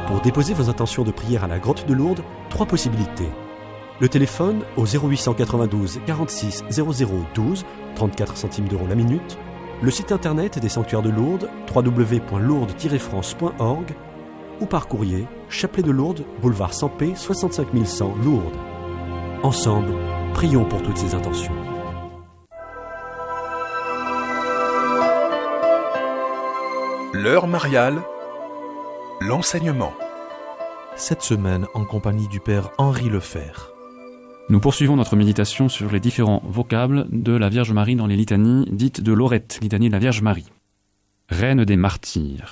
Pour déposer vos intentions de prière à la grotte de Lourdes, 3 possibilités. Le téléphone au 0892 46 00 12, 34 centimes d'euros la minute. Le site internet des sanctuaires de Lourdes, www.lourdes-france.org, ou par courrier, Chapelet de Lourdes, boulevard Sampé, 65 100 Lourdes. Ensemble, prions pour toutes ces intentions. L'heure mariale, l'enseignement. Cette semaine, en compagnie du Père Henri Lefebvre. Nous poursuivons notre méditation sur les différents vocables de la Vierge Marie dans les litanies dites de Lorette, litanie de la Vierge Marie. Reine des martyrs.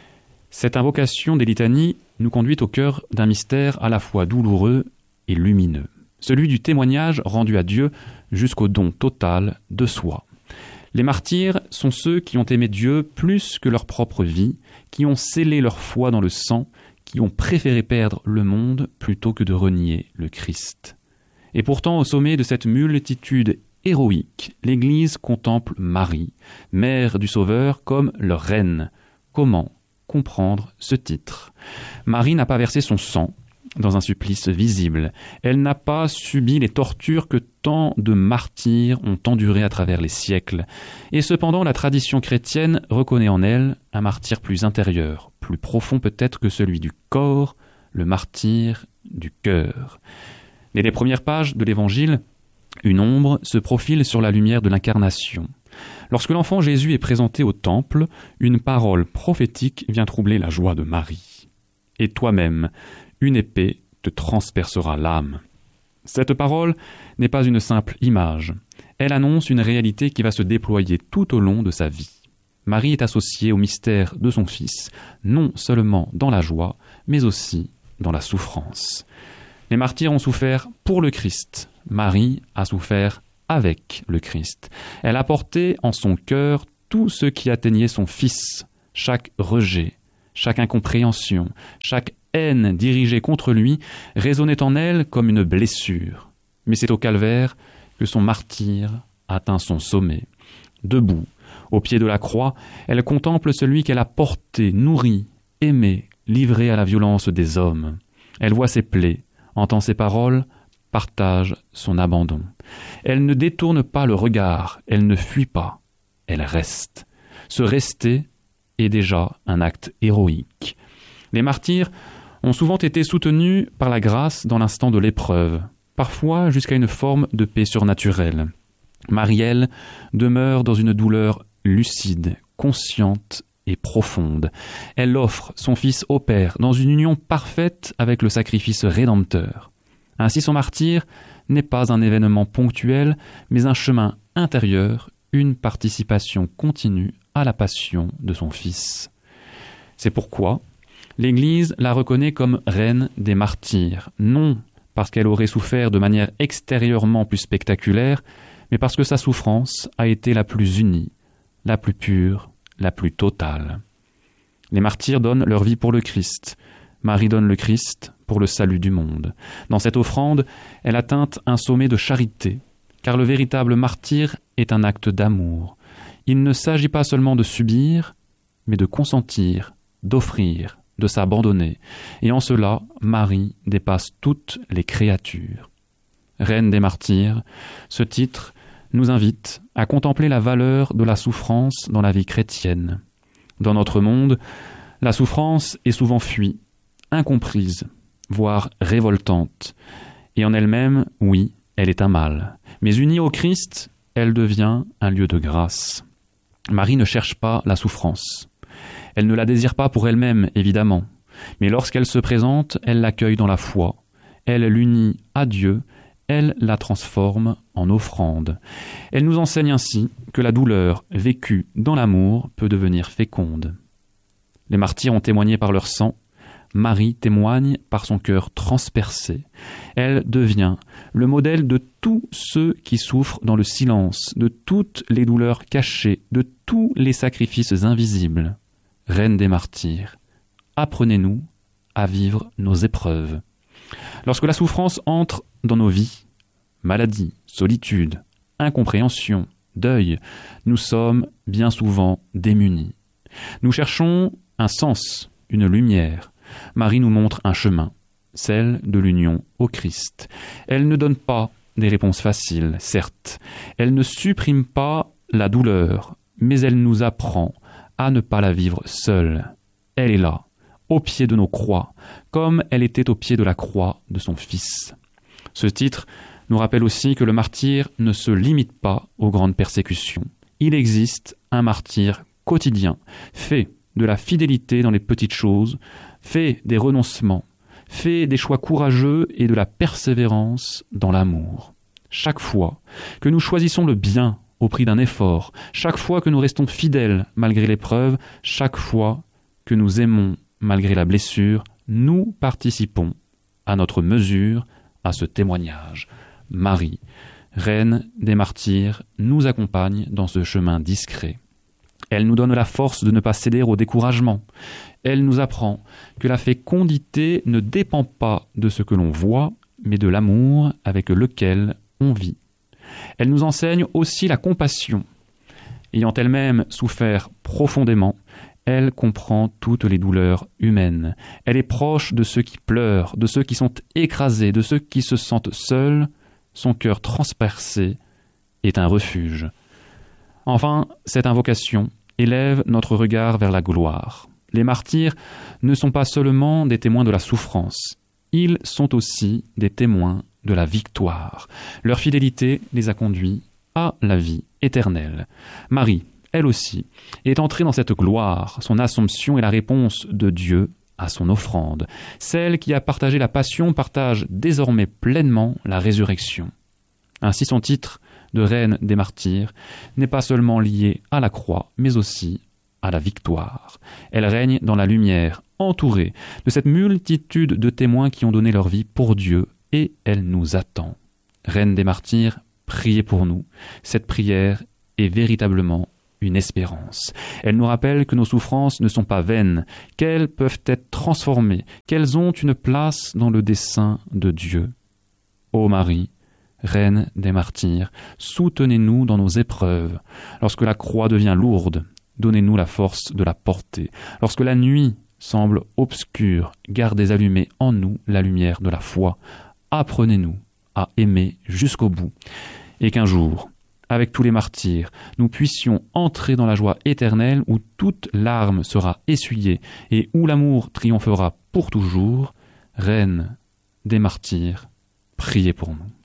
Cette invocation des litanies nous conduit au cœur d'un mystère à la fois douloureux et lumineux, celui du témoignage rendu à Dieu jusqu'au don total de soi. Les martyrs sont ceux qui ont aimé Dieu plus que leur propre vie, qui ont scellé leur foi dans le sang, qui ont préféré perdre le monde plutôt que de renier le Christ. Et pourtant, au sommet de cette multitude héroïque, l'Église contemple Marie, mère du Sauveur, comme leur reine. Comment comprendre ce titre ? Marie n'a pas versé son sang dans un supplice visible. Elle n'a pas subi les tortures que tant de martyrs ont endurées à travers les siècles. Et cependant, la tradition chrétienne reconnaît en elle un martyr plus intérieur, plus profond peut-être que celui du corps, le martyr du cœur. Dès les premières pages de l'Évangile, une ombre se profile sur la lumière de l'incarnation. Lorsque l'enfant Jésus est présenté au temple, une parole prophétique vient troubler la joie de Marie. « Et toi-même, une épée te transpercera l'âme. » Cette parole n'est pas une simple image. Elle annonce une réalité qui va se déployer tout au long de sa vie. Marie est associée au mystère de son Fils, non seulement dans la joie, mais aussi dans la souffrance. Les martyrs ont souffert pour le Christ. Marie a souffert avec le Christ. Elle a porté en son cœur tout ce qui atteignait son Fils, chaque rejet, chaque incompréhension, chaque haine dirigée contre lui résonnait en elle comme une blessure. Mais c'est au calvaire que son martyre atteint son sommet. Debout, au pied de la croix, elle contemple celui qu'elle a porté, nourri, aimé, livré à la violence des hommes. Elle voit ses plaies, entend ses paroles, partage son abandon. Elle ne détourne pas le regard, elle ne fuit pas, elle reste. Se rester est déjà un acte héroïque. Les martyrs ont souvent été soutenus par la grâce dans l'instant de l'épreuve, parfois jusqu'à une forme de paix surnaturelle. Marie-elle demeure dans une douleur lucide, consciente et profonde. Elle offre son Fils au Père dans une union parfaite avec le sacrifice rédempteur. Ainsi son martyre n'est pas un événement ponctuel, mais un chemin intérieur, une participation continue à la passion de son Fils. C'est pourquoi l'Église la reconnaît comme reine des martyrs, non parce qu'elle aurait souffert de manière extérieurement plus spectaculaire, mais parce que sa souffrance a été la plus unie, la plus pure, la plus totale. Les martyrs donnent leur vie pour le Christ. Marie donne le Christ pour le salut du monde. Dans cette offrande, elle atteint un sommet de charité, car le véritable martyr est un acte d'amour. Il ne s'agit pas seulement de subir, mais de consentir, d'offrir, de s'abandonner. Et en cela, Marie dépasse toutes les créatures. Reine des martyrs, ce titre nous invite à contempler la valeur de la souffrance dans la vie chrétienne. Dans notre monde, la souffrance est souvent fuie, incomprise, voire révoltante. Et en elle-même, oui, elle est un mal. Mais unie au Christ, elle devient un lieu de grâce. Marie ne cherche pas la souffrance. Elle ne la désire pas pour elle-même, évidemment. Mais lorsqu'elle se présente, elle l'accueille dans la foi. Elle l'unit à Dieu. Elle la transforme en offrande. Elle nous enseigne ainsi que la douleur vécue dans l'amour peut devenir féconde. Les martyrs ont témoigné par leur sang. Marie témoigne par son cœur transpercé. Elle devient le modèle de tous ceux qui souffrent dans le silence, de toutes les douleurs cachées, de tous les sacrifices invisibles. Reine des martyrs, apprenez-nous à vivre nos épreuves. Lorsque la souffrance entre dans nos vies, maladie, solitude, incompréhension, deuil, nous sommes bien souvent démunis. Nous cherchons un sens, une lumière. Marie nous montre un chemin, celle de l'union au Christ. Elle ne donne pas des réponses faciles, certes. Elle ne supprime pas la douleur, mais elle nous apprend à ne pas la vivre seule. Elle est là, au pied de nos croix, comme elle était au pied de la croix de son Fils. Ce titre nous rappelle aussi que le martyr ne se limite pas aux grandes persécutions. Il existe un martyr quotidien, fait de la fidélité dans les petites choses, fait des renoncements, fait des choix courageux et de la persévérance dans l'amour. Chaque fois que nous choisissons le bien au prix d'un effort, chaque fois que nous restons fidèles malgré l'épreuve, chaque fois que nous aimons malgré la blessure, nous participons à notre mesure à ce témoignage. Marie, reine des martyrs, nous accompagne dans ce chemin discret. Elle nous donne la force de ne pas céder au découragement. Elle nous apprend que la fécondité ne dépend pas de ce que l'on voit, mais de l'amour avec lequel on vit. Elle nous enseigne aussi la compassion. Ayant elle-même souffert profondément, elle comprend toutes les douleurs humaines. Elle est proche de ceux qui pleurent, de ceux qui sont écrasés, de ceux qui se sentent seuls. Son cœur transpercé est un refuge. Enfin, cette invocation élève notre regard vers la gloire. Les martyrs ne sont pas seulement des témoins de la souffrance, ils sont aussi des témoins de la victoire. Leur fidélité les a conduits à la vie éternelle. Marie, elle aussi, est entrée dans cette gloire. Son Assomption est la réponse de Dieu à son offrande. Celle qui a partagé la passion partage désormais pleinement la résurrection. Ainsi, son titre de reine des martyrs n'est pas seulement lié à la croix, mais aussi à la victoire. Elle règne dans la lumière, entourée de cette multitude de témoins qui ont donné leur vie pour Dieu, et elle nous attend. Reine des martyrs, priez pour nous. Cette prière est véritablement une espérance. Elle nous rappelle que nos souffrances ne sont pas vaines, qu'elles peuvent être transformées, qu'elles ont une place dans le dessein de Dieu. Ô Marie, Reine des martyrs, soutenez-nous dans nos épreuves. Lorsque la croix devient lourde, donnez-nous la force de la porter. Lorsque la nuit semble obscure, gardez allumée en nous la lumière de la foi. Apprenez-nous à aimer jusqu'au bout. Et qu'un jour, avec tous les martyrs, nous puissions entrer dans la joie éternelle où toute larme sera essuyée et où l'amour triomphera pour toujours. Reine des martyrs, priez pour nous.